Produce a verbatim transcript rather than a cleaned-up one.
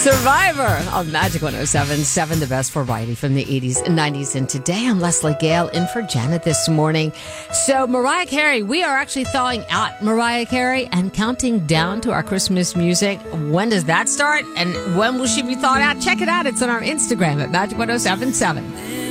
Survivor on Magic one oh seven point seven, the best variety from the eighties and nineties. And today I'm Leslie Gale in for Janet this morning. So Mariah Carey, we are actually thawing out Mariah Carey and counting down to our Christmas music. When does that start? And when will she be thawed out? Check it out. It's on our Instagram at Magic one oh seven point seven.